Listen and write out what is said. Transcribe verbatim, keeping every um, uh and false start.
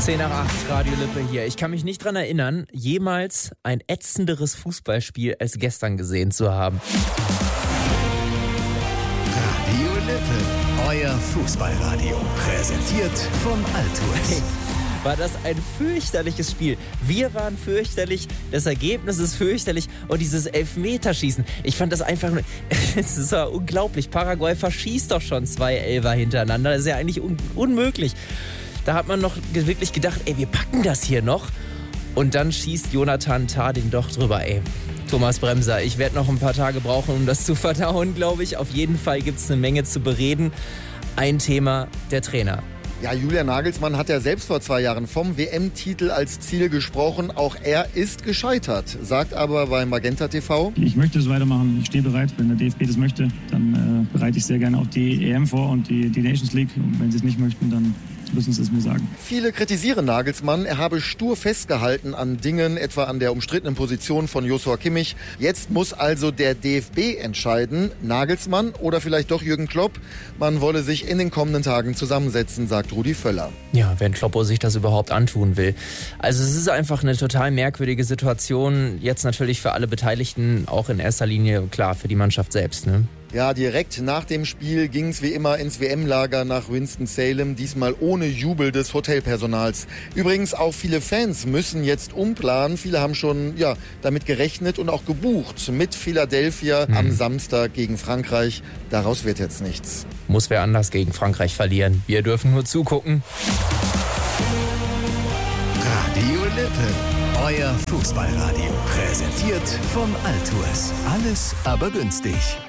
zehn nach acht, Radio Lippe hier. Ich kann mich nicht dran erinnern, jemals ein ätzenderes Fußballspiel als gestern gesehen zu haben. Radio Lippe, euer Fußballradio. Präsentiert von Altours. Hey, war das ein fürchterliches Spiel. Wir waren fürchterlich, das Ergebnis ist fürchterlich und dieses Elfmeterschießen. Ich fand das einfach nur, es ist ja unglaublich. Paraguay verschießt doch schon zwei Elfer hintereinander. Das ist ja eigentlich un- unmöglich. Da hat man noch wirklich gedacht, ey, wir packen das hier noch. Und dann schießt Jonathan Tah den doch drüber, ey. Thomas Bremser, ich werde noch ein paar Tage brauchen, um das zu verdauen, glaube ich. Auf jeden Fall gibt es eine Menge zu bereden. Ein Thema, der Trainer. Ja, Julian Nagelsmann hat ja selbst vor zwei Jahren vom W M-Titel als Ziel gesprochen. Auch er ist gescheitert, sagt aber bei Magenta T V. Ich möchte es weitermachen. Ich stehe bereit. Wenn der D F B das möchte, dann äh, bereite ich sehr gerne auch die E M vor und die, die Nations League. Und wenn sie es nicht möchten, dann müssen sie es mir sagen. Viele kritisieren Nagelsmann. Er habe stur festgehalten an Dingen, etwa an der umstrittenen Position von Joshua Kimmich. Jetzt muss also der D F B entscheiden, Nagelsmann oder vielleicht doch Jürgen Klopp. Man wolle sich in den kommenden Tagen zusammensetzen, sagt Rudi Völler. Ja, wenn Kloppo sich das überhaupt antun will. Also es ist einfach eine total merkwürdige Situation. Jetzt natürlich für alle Beteiligten, auch in erster Linie, klar, für die Mannschaft selbst, ne? Ja, direkt nach dem Spiel ging es wie immer ins W M-Lager nach Winston-Salem, diesmal ohne Jubel des Hotelpersonals. Übrigens auch viele Fans müssen jetzt umplanen. Viele haben schon ja, damit gerechnet und auch gebucht mit Philadelphia mhm. am Samstag gegen Frankreich. Daraus wird jetzt nichts. Muss wer anders gegen Frankreich verlieren. Wir dürfen nur zugucken. Radio Lippe, euer Fußballradio. Präsentiert von Altours. Alles aber günstig.